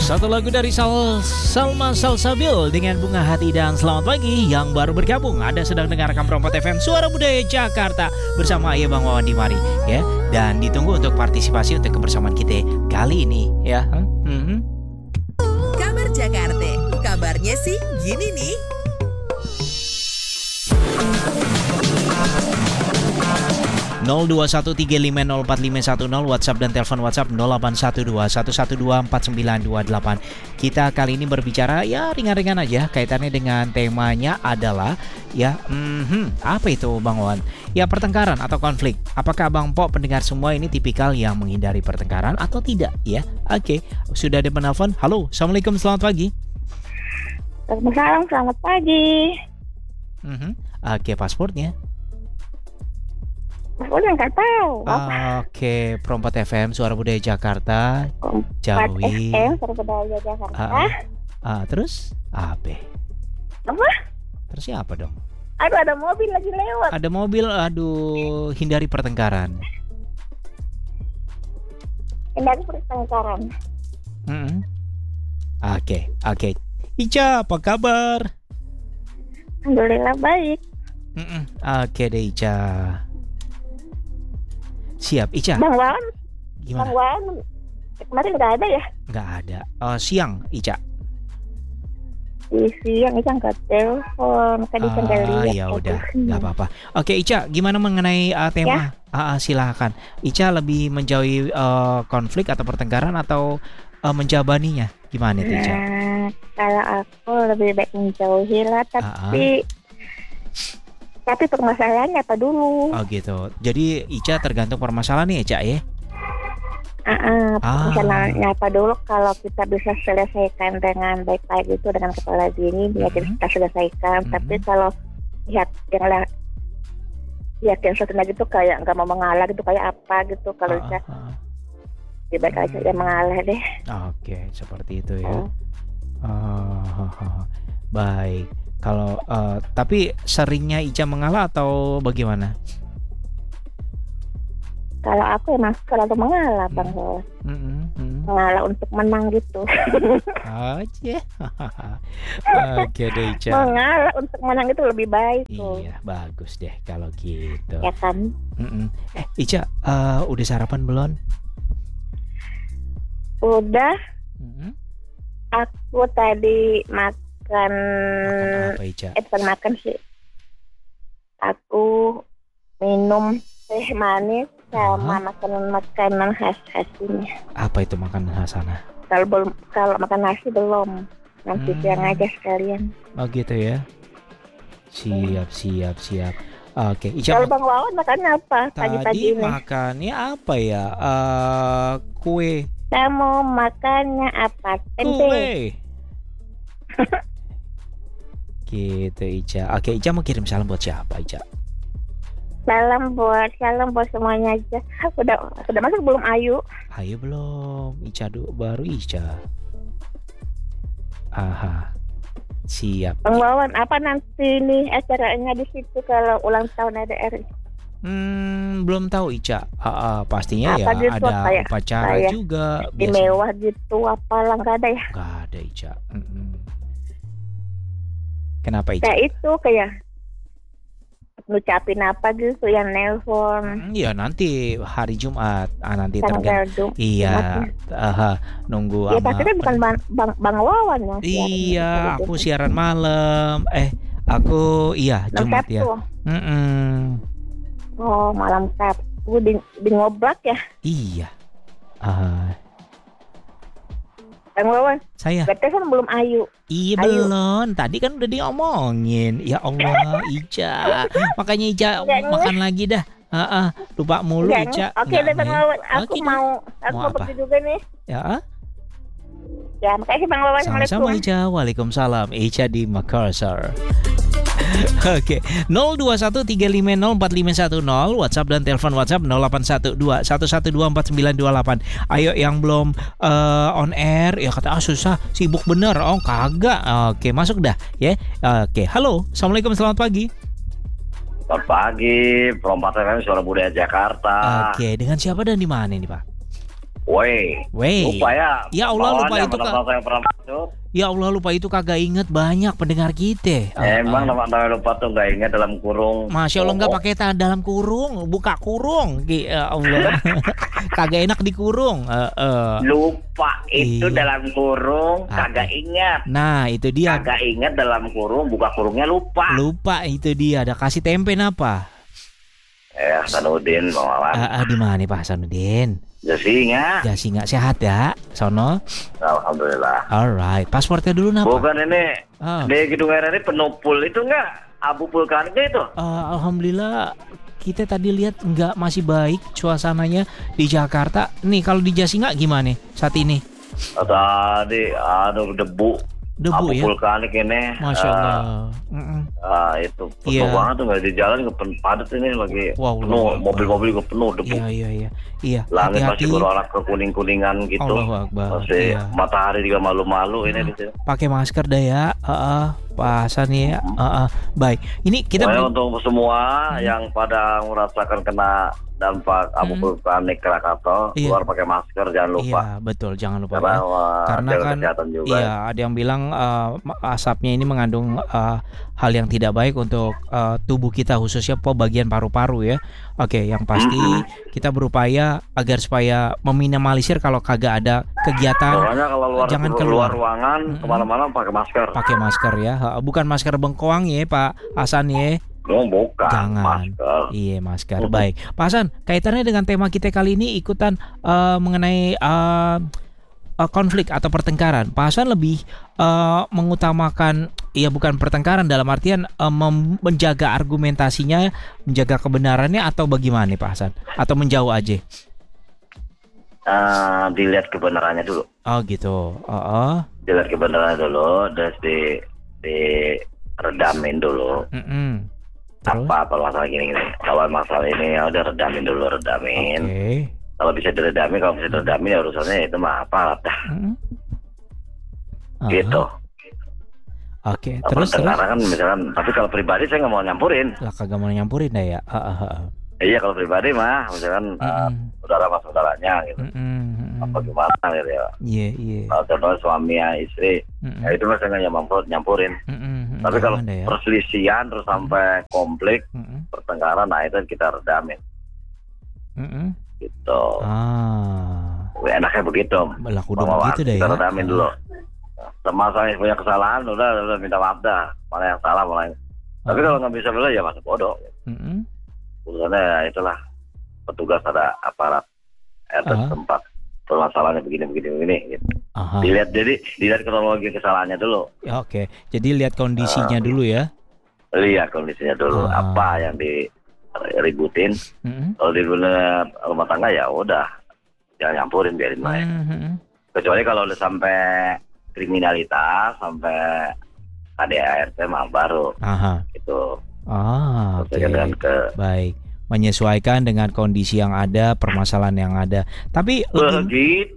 Satu lagu dari Salma Salsabil dengan Bunga Hati. Dan selamat pagi yang baru bergabung. Anda sedang dengarkan Perompat FM Suara Budaya Jakarta bersama Ayah Bang Wawan Dimari ya. Dan ditunggu untuk partisipasi untuk kebersamaan kita kali ini ya. Kabar Jakarta, kabarnya sih gini nih. Nol 0213504510 WhatsApp dan telepon WhatsApp 081211249928. Kita kali ini berbicara ya ringan-ringan aja, kaitannya dengan temanya adalah ya apa itu Bang Wan? Ya pertengkaran atau konflik. Apakah Bang Po pendengar semua ini tipikal yang menghindari pertengkaran atau tidak ya? Oke, sudah ada penelpon. Halo, Assalamualaikum, selamat pagi. Waalaikumsalam, selamat pagi. Oke, paspornya. Aku udah nggak tahu. Oke, Perompat FM Suara Budaya Jakarta. Jauhi. FM Suara Budaya Jakarta. Terus apa? Apa? Terusnya apa dong? Aduh, ada mobil lagi lewat. Ada mobil, aduh, hindari pertengkaran. Hindari pertengkaran. Oke. Ica, apa kabar? Alhamdulillah baik. Oke deh Ica. Siap, Ica. Bang Wan, Gimana? Bang Wan, kemarin nggak ada ya? Nggak ada. Siang, Ica. Di siang Ica nggak telepon, tadi saya nggak lihat. Ya udah, nggak apa-apa. Oke, Ica, gimana mengenai tema? Ya? Silakan. Ica lebih menjauhi konflik atau pertengkaran atau menjabaninya? Gimana itu, Ica? Kalau aku lebih baik menjauhi lah, tapi permasalahannya apa dulu? Oh gitu. Jadi Ica tergantung permasalahannya Ica ya? Permasalahannya apa dulu? Kalau kita bisa selesaikan dengan baik-baik itu dengan kepala dingin, ya kita selesaikan. Tapi kalau pihak yang satu lagi itu kayak nggak mau mengalah gitu, kayak apa gitu? Kalau bisa lebih baik aja mengalah deh. Oke, seperti itu ya. Baik. Kalau tapi seringnya Ica mengalah atau bagaimana? Kalau aku emang selalu mengalah, Bang. Mengalah untuk menang gitu. Oke. Oke deh Ica. Mengalah untuk menang itu lebih baik tuh. Iya, bagus deh kalau gitu. Ya kan? Ica, udah sarapan belum? Udah. Aku tadi makan apa, Ica? Bukan makan sih. Aku minum teh manis sama makanan khas ini. Apa itu makanan khas sana? Kalau makan nasi belum. Nanti siang aja sekalian. Oh gitu ya. Siap. Oke, Ica. Kalau Bang Wawan makannya apa pagi-pagi ini? Makannya apa ya? Kue. Kamu makannya apa? Tempe. Kue. Gitu Ica. Oke, Ica mau kirim salam buat siapa Ica? Salam buat semuanya aja. Udah masuk belum Ayu? Ayu belum. Ica baru Ica. Siap. Bang Wawan, apa nanti nih acaranya di situ kalau ulang tahun ADR? Belum tahu Ica. Pastinya apa ya gitu, ada upacara juga. Mewah gitu, apalah nggak ada ya? Nggak ada Ica. Kenapa Ica? Ya itu kayak ngucapin apa gitu yang nelpon. Iya nanti hari Jumat. Nanti tergantung. Iya. Nunggu. Ya pasti bukan Bang Wawan ya. Iya, aku siaran malam. Aku Jumat ya. Oh, malam Sabtu di Ngoblak ya? Iya. Bang Wawan, saya telepon belum Ayu? Iya belum, tadi kan udah diomongin. Ya Allah Ica, makanya Ica makan lagi dah. Lupa mulu Ica. Oke deh Bang Wawan, aku mau pergi juga nih. Ya makasih Bang Wawan. Sama-sama Ica, waalaikumsalam. Ica di Makassar. Oke, 0213504510 WhatsApp dan telepon WhatsApp 081211249928. Ayo yang belum on air ya kata susah, sibuk bener. Oh kagak. Oke, masuk dah ya. Oke, halo. Assalamualaikum, selamat pagi. Selamat pagi, Perompat FM Suara Budaya Jakarta. Oke, dengan siapa dan di mana nih, Pak? Woi, lupa ya. Ya Allah, lupa Bawahnya itu, Kak. nama-nama yang pernah masuk. Ya Allah, lupa itu, kagak inget banyak pendengar kita. Emang nama-nama lupa tuh nggak ingat dalam kurung. Masya Allah, nggak pakai dalam kurung, buka kurung. Ya Allah, kagak enak dikurung. Lupa itu Iya. dalam kurung, Apa? kagak ingat. Nah itu dia. Kagak ingat dalam kurung, buka kurungnya lupa. Lupa itu dia. Ada kasih tempe apa? Hasanuddin, Bang Wawan. Di mana nih Pak Hasanuddin? Jasinga. Jasi nggak sehat ya, sono? Alhamdulillah. Alright, pasportnya dulu napa? Bukan ini, Ah. di Gedung RRI penuh pul itu enggak? Abu vulkaniknya itu? Alhamdulillah kita tadi lihat nggak masih baik suasananya di Jakarta. Nih kalau di Jasi nggak gimana saat ini? Tadi ada debu. Debu Abu ya? vulkanik ini. Masya Allah. Itu penuh Iya. banget tuh, nggak di jalan padat ini lagi Wow, penuh, Allah. mobil-mobil juga penuh debu. Iya. Langit Hati-hati. masih berwarna kekuning-kuningan gitu. Allahu Akbar. Masih Iya. matahari juga malu-malu ini di sini. Pakai masker dah ya. Pak Hasan ya. Baik. Ini kita Pokoknya untuk semua yang pada merasakan kena dampak abu vulkanik Krakatau, Iya. keluar pakai masker, jangan lupa. Iya, betul. Jangan lupa Karena ya. Karena jaga kan kesehatan juga. iya, ada yang bilang asapnya ini mengandung hal yang tidak baik untuk tubuh kita, khususnya bagian paru-paru ya. Oke, yang pasti kita berupaya agar supaya meminimalisir kalau kagak ada kegiatan. Pokoknya kalau jangan keluar keluar. ruangan kemana-mana pakai masker. Pakai masker ya. Bukan masker bengkoang ya Pak Hasan ya. Bukan Jangan. masker. Iya masker. Baik Pak Hasan, kaitannya dengan tema kita kali ini ikutan mengenai konflik atau pertengkaran. Pak Hasan lebih mengutamakan, ya bukan pertengkaran dalam artian menjaga argumentasinya, menjaga kebenarannya, atau bagaimana Pak Hasan? Atau menjauh aja? Dilihat kebenarannya dulu. Oh gitu. Dilihat kebenarannya dulu, terus di redamin dulu. Terus? Apa masalah gini. Kalau masalah ini ya udah redamin dulu, redamin. Oke. Kalau bisa diredamin, kalau bisa diredamin ya urusannya itu mah apa dah. Gitu. Oke. Terus. Karena kan misalkan, tapi kalau pribadi saya nggak mau nyampurin. Lah kagak mau nyampurin dah ya. Iya kalau pribadi mah, misalkan saudara sama saudaranya gitu. Apa gimana gitu ya. Iya. Kalau contohnya suaminya istri, ya itu mah saya nggak nyampurin. Tapi kalau perselisihan terus sampai konflik, pertengkaran, nah itu kita redamin. Gitu. Enaknya begitu. Laku dong begitu deh kita ya. redamin dulu. Sama saya punya kesalahan, udah minta maaf dah. Mana yang salah, mana yang. Tapi kalau nggak bisa bela ya masa bodoh. Urusannya ya itulah, petugas ada aparat RT setempat. Permasalahannya begini gitu. Dilihat kronologi kesalahannya dulu. Ya, oke. Jadi lihat kondisinya dulu ya. Lihat kondisinya dulu, apa yang diributin. Kalau di rumah tangga ya udah, jangan nyampurin, biarin main. Kecuali kalau udah sampai kriminalitas, sampai KDART mah baru. Gitu. Oke. Baik. Menyesuaikan dengan kondisi yang ada, permasalahan yang ada. Tapi lebih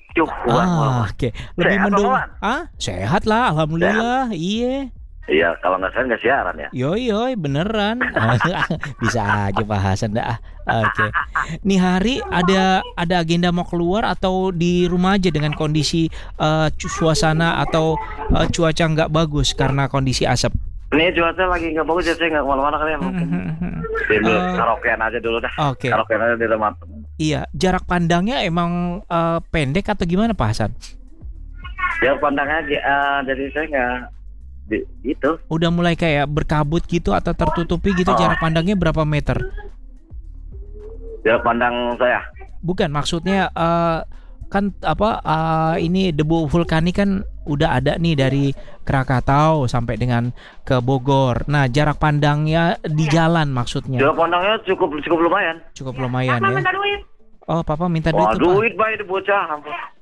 oke. Lebih mendung. Sehat lah, alhamdulillah. Iya. Iya, kalau nggak sehat nggak siaran ya. Yoi, beneran. Bisa aja Pak Hasan dah. Oke. Nih hari ada agenda mau keluar atau di rumah aja dengan kondisi suasana atau cuaca nggak bagus karena kondisi asap? Ini cuaca lagi nggak bagus ya, saya nggak kemana-mana kali ya mungkin. Karaokean aja dulu dah. Oke. Karaokean aja di rumah. Iya, jarak pandangnya emang pendek atau gimana Pak Hasan? Jarak pandangnya jadi saya nggak gitu. Udah mulai kayak berkabut gitu atau tertutupi gitu, jarak pandangnya berapa meter? Jarak pandang saya? Bukan, maksudnya kan ini debu vulkanik kan udah ada nih dari Krakatau sampai dengan ke Bogor. Nah, jarak pandangnya di jalan maksudnya. Jarak pandangnya cukup lumayan. Cukup lumayan ya. Minta duit. Oh, Papa minta duit tuh, Pak. Duit baik bocah.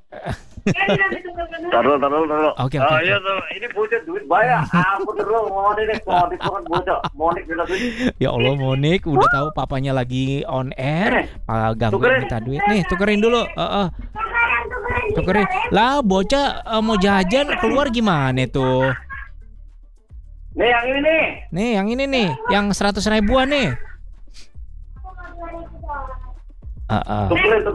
Taruh. Oke. Iya tuh, ini bocah duit bayar. Apa dulu mau kan bocah. Monik minta duit. Ya Allah, Monik udah tahu papanya lagi on air, gangguin minta duit. Nih, tukerin dulu. Tukerin. Lah, bocah mau jajan keluar gimana tuh? Nih yang ini nih. Nih, yang ini nih, yang 100 ribuan nih. Tukerin.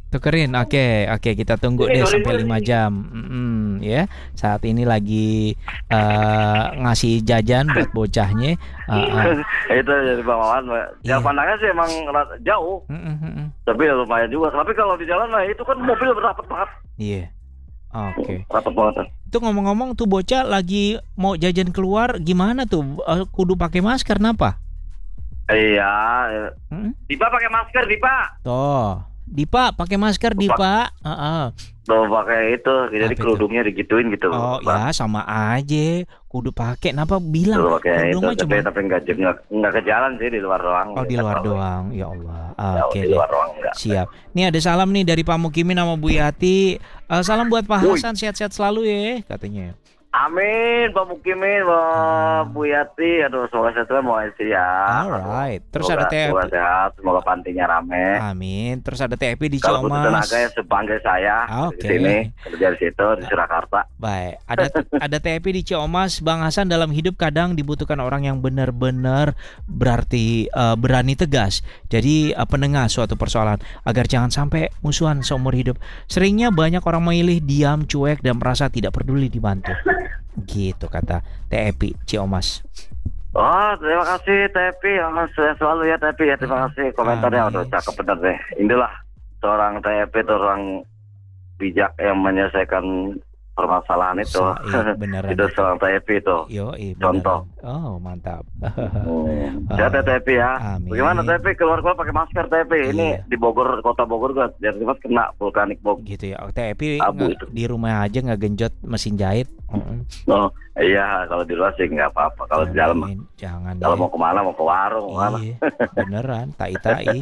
Tukerin, oke, kita tunggu deh sampai 5 jam. Ya, saat ini lagi ngasih jajan buat bocahnya. Itu jadi Bang Wawan. Iya. Yang pandangnya sih emang jauh, tapi ya lumayan juga. Tapi kalau di jalan mah itu kan mobil rapat banget. Iya, oke. Rapat banget. Itu ngomong-ngomong tuh bocah lagi mau jajan keluar, gimana tuh? Kudu pakai masker, kenapa? Iya. Dipa pakai masker, Dipa. Tuh, Dipa pakai masker, Dipa. Tuh pakai itu, jadi Apa kerudungnya digituin gitu. Oh ya, sama aja. Kudu pakai. Kenapa bilang Tuh pakai itu, kerudung mah tapi nggak ke jalan sih, di luar doang. Oh, di luar doang. Ya Allah. Oke Di deh. luar doang enggak. Siap. Nih ada salam nih dari Pak Mukimin sama Bu Yati. Salam buat Pak Hasan, sehat-sehat selalu ya katanya. Amin, Pak Mukimin, Bu Yati, aduh semoga sehat mau ya. Alright. Terus Semoga- ada TP. Semoga sehat, semoga pantinya rame. Amin. Terus ada TP di Kalau butuh Ciomas. tenaga ya panggil saya Oke. di sini, kerja di situ di Surakarta. Baik, ada TP di Ciomas. Bang Hasan, dalam hidup kadang dibutuhkan orang yang benar-benar berarti berani tegas. Jadi penengah suatu persoalan agar jangan sampai musuhan seumur hidup. Seringnya banyak orang memilih diam, cuek dan merasa tidak peduli dibantu. Gitu kata TP Ciomas. Oh, terima kasih Tepi, saya selalu ya Tepi ya, terima kasih komentarnya, Amin. udah cakep bener deh. Inilah seorang Tepi, orang bijak yang menyelesaikan permasalahan itu. Beneran. Itu seorang Tepi itu. Contoh. Oh, mantap. Sehat ya Tepi ya. Amin. Bagaimana Tepi keluar pakai masker Tepi? Ini Iya. di Bogor, kota Bogor gua jadi cepat kena vulkanik Bogor. Gitu ya. TP Abu itu. di rumah aja nggak genjot mesin jahit. Oh, iya kalau di luar sih nggak apa-apa. Kalau di dalam, Jangan. kalau deh. mau kemana, mau ke warung, kemana. Iya, beneran, tai-tai.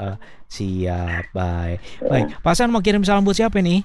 Siap, baik. Pak Hasan mau kirim salam buat siapa nih?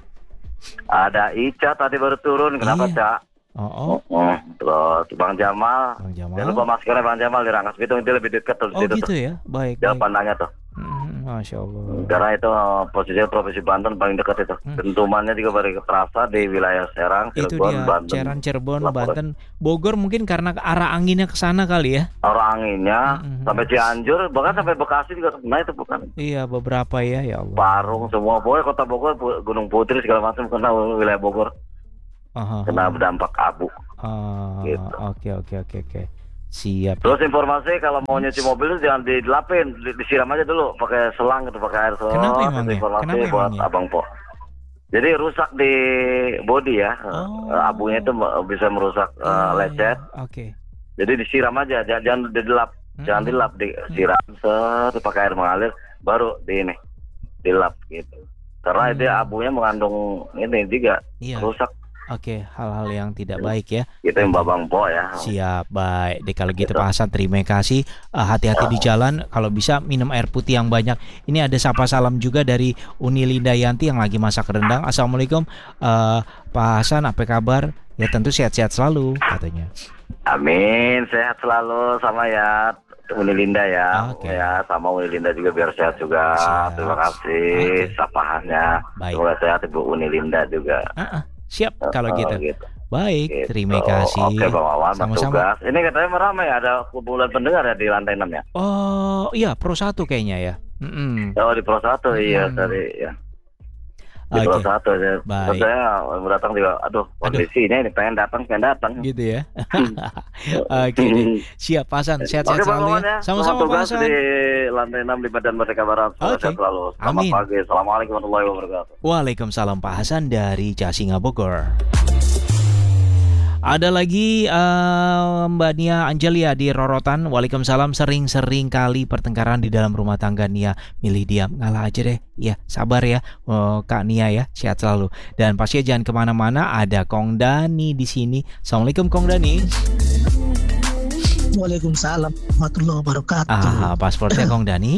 Ada Ica tadi baru turun, kenapa Iya. Cak? Oh, Terus Bang Jamal. Bang Jamal. Jangan lupa maskernya Bang Jamal di Rangkas Bitung, itu lebih dekat tuh di Oh situ gitu tuh. ya, baik. Jalan baik. pandangnya tuh. Masya Allah. Karena itu posisinya Provinsi Banten paling dekat itu. Dentumannya juga paling terasa di wilayah Serang, Itu Cirebon, dia, Banten. Cirebon, Laporan. Banten, Bogor mungkin karena arah anginnya ke sana kali ya. Arah anginnya sampai Cianjur, bahkan sampai Bekasi juga kena itu bukan. Iya, beberapa ya Allah. Parung semua, pokoknya kota Bogor, Gunung Putri segala macam kena wilayah Bogor. Kena berdampak abu. Gitu. Oke. Siap. Terus informasi kalau mau nyuci mobil itu jangan dilapin, disiram aja dulu pakai selang gitu, pakai air selang. Kenapa Itu emangnya? informasi Kenapa buat emangnya? Abang Po. Jadi rusak di body ya, abunya itu bisa merusak lecet. Oke. Jadi disiram aja, jangan dilap, jangan dilap, disiram pakai air mengalir, baru dilap gitu. Karena itu abunya mengandung ini juga Iya. rusak. Oke, hal-hal yang tidak baik ya. Gitu yang Babang Po ya. Siap, baik. Deh kalau gitu Pak Hasan, terima kasih. Hati-hati di jalan. Kalau bisa minum air putih yang banyak. Ini ada sapa salam juga dari Uni Linda Yanti yang lagi masak rendang. Assalamualaikum Pak Hasan, apa kabar? Ya tentu sehat-sehat selalu katanya. Amin, sehat selalu sama ya Uni Linda ya. Oke. Ya, sama Uni Linda juga biar sehat juga. Siap. Terima kasih sapaannya. Baik. Semoga sehat Ibu Uni Linda juga. Siap kalau gitu. Gitu. Baik, Gitu. terima kasih. Oke Bang Wawan, Sama-sama. tugas. Ini katanya meramai, ada kumpulan pendengar ya di lantai 6 ya. Oh iya, Pro 1 kayaknya ya. Oh di Pro 1 iya tadi ya. Di Pro Oke. 1 ya. Baik. Terus saya mau datang juga, kondisinya ini pengen datang. Gitu ya. Oke deh. Siap Pak Hasan, sehat-sehat Oke Bang selalu Wawan ya. ya. Sama-sama Selamat Pak tugas Hasan. di lantai 6 di Badan Merdeka Barat. Semoga Oke. sehat selalu. Selamat Amin. pagi. Assalamualaikum warahmatullahi wabarakatuh. Waalaikumsalam Pak Hasan dari Jasinga Bogor. Ada lagi Mbak Nia Angelia di Rorotan. Waalaikumsalam, sering-sering kali pertengkaran di dalam rumah tangga. Nia milih diam, ngalah aja deh. Ya sabar ya Kak Nia ya, sehat selalu. Dan pastinya jangan kemana-mana, ada Kong Dani di sini. Assalamualaikum Kong Dani. Waalaikumsalam warahmatullahi wabarakatuh. Pasportnya Kong Dani.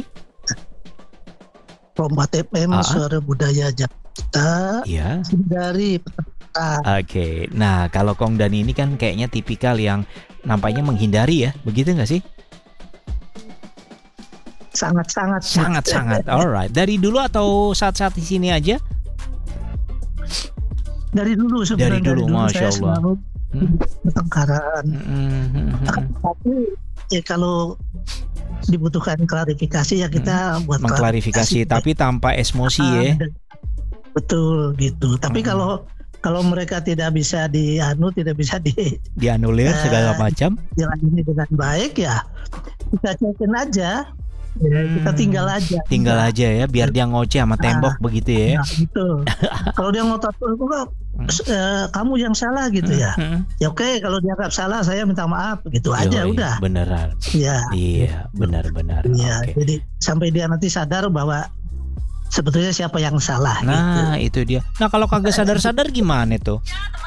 Rombat FM Suara Budaya Jakarta Iya. dari Oke, nah kalau Kong Dani ini kan kayaknya tipikal yang nampaknya menghindari ya, begitu nggak sih? sangat-sangat Sangat-sangat, alright. Dari dulu atau saat-saat di sini aja? dari dulu sebenarnya. Dari dulu, Masya saya Allah. selalu pertengkaran. Tapi ya kalau dibutuhkan klarifikasi ya kita buat Mengklarifikasi, tapi tanpa emosi ya. betul gitu. Tapi kalau mereka tidak bisa tidak bisa dianulir segala macam, jalani dengan baik ya kita cekin aja. Ya, kita tinggal aja ya, biar dia ngoceh sama tembok begitu ya. Nah, gitu. Kalau dia ngotot kamu yang salah gitu ya. Ya oke, kalau dianggap salah saya minta maaf gitu aja udah. Beneran. Ya. Iya, benar-benar. Iya, jadi sampai dia nanti sadar bahwa sebetulnya siapa yang salah. Nah, gitu. itu dia. Nah, kalau kagak sadar-sadar gimana tuh?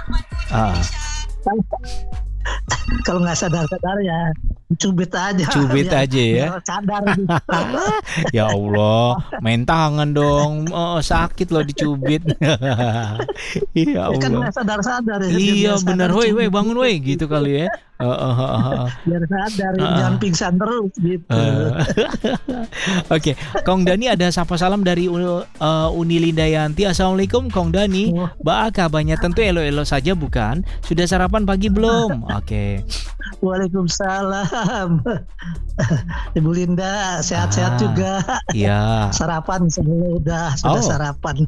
Kalau nggak sadar-sadar ya cubit aja ya. Sadar gitu. Ya Allah, main tangan dong. Sakit loh dicubit. Ya Allah. Kan nggak sadar-sadar ya. Iya benar, woi bangun woi gitu kali ya. Biar sadar, jangan pingsan terus gitu. Oke, Kong Dani ada sapa salam dari Uni Lindayanti. Assalamualaikum Kong Dani. Mbak kabarnya tentu elo-elo saja bukan? Sudah sarapan pagi belum? Oke. Waalaikumsalam. Ibu Linda sehat-sehat juga. Iya. Sarapan sudah sarapan.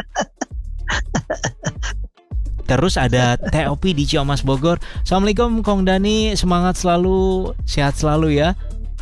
Terus ada TOP di Ciamas Bogor. Assalamualaikum Kong Dani, semangat selalu, sehat selalu ya.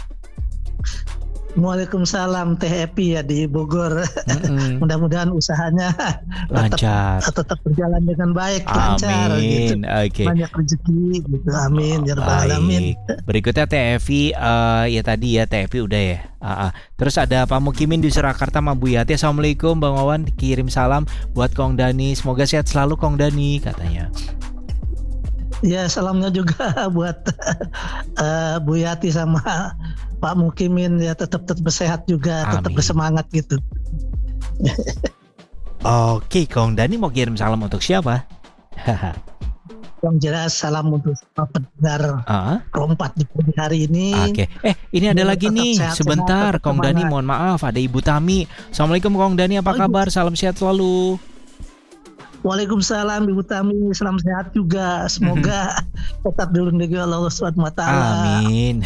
Waalaikumsalam, Teh Epi ya di Bogor. Mudah-mudahan usahanya tetap berjalan dengan baik, lancar gitu. Okay. Banyak rezeki gitu. Amin ya rabbal alamin. Berikutnya Teh Evi, ya tadi ya Teh Evi udah ya. Terus ada Pak Mukimin di Surakarta, sama Bu Yati. Assalamualaikum Bang Wawan, kirim salam buat Kong Dani. Semoga sehat selalu Kong Dani katanya. Ya, salamnya juga buat Bu Yati sama Pak Mukimin ya, tetap sehat juga. Amin. Tetap bersemangat gitu. Oke, Kong Dani mau kirim salam untuk siapa? Yang jelas salam untuk pendengar Rompat di pagi hari ini. Oke. Ini ada lagi nih. Sebentar, Kong Dani, mohon maaf, ada Ibu Tami. Assalamualaikum Kong Dani, apa kabar? Salam sehat selalu. Waalaikumsalam Ibu Tami, salam sehat juga. Semoga tetap dilindungi Allah Subhanahu wa taala. Amin.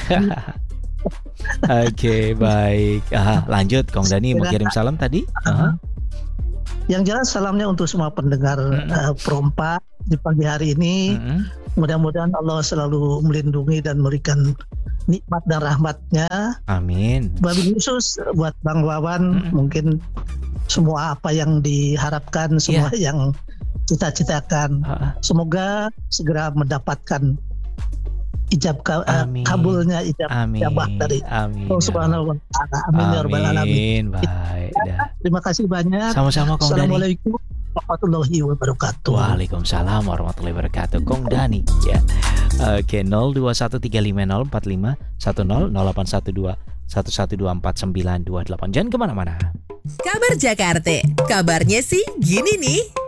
Oke, baik. Lanjut Kong Dani mau kirim salam tadi? Yang jelas salamnya untuk semua pendengar Perompak di pagi hari ini. Mudah-mudahan Allah selalu melindungi dan memberikan nikmat dan rahmatnya. Amin. Wabil khusus buat Bang Wawan, mungkin semua apa yang diharapkan, semua yang cita-citakan, semoga segera mendapatkan kabulnya ijabah dari Allah Subhanahu wa taala. Amin ya rabbal alamin. Baik. Terima kasih banyak. Sama-sama Kong Dani. Assalamualaikum warahmatullahi wabarakatuh. Waalaikumsalam warahmatullahi wabarakatuh. Kong Dani ya. Oke, 0213504510 0812 11249228. Jangan kemana-mana. Kabar Jakarta, kabarnya sih gini nih.